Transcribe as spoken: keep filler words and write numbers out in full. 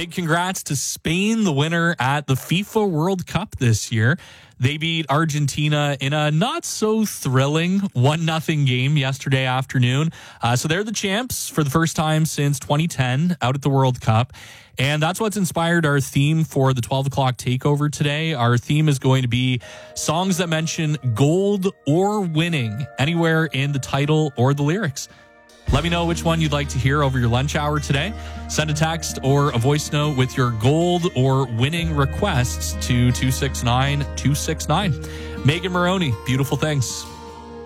Big congrats to Spain, the winner at the FIFA World Cup this year. They beat Argentina in a not so thrilling one nothing game yesterday afternoon. Uh, so they're the champs for the first time since twenty ten out at the World Cup. And that's what's inspired our theme for the twelve o'clock takeover today. Our theme is going to be songs that mention gold or winning anywhere in the title or the lyrics. Let me know which one you'd like to hear over your lunch hour today. Send a text or a voice note with your gold or winning requests to two six nine two six nine. Megan Maroney, Beautiful Things.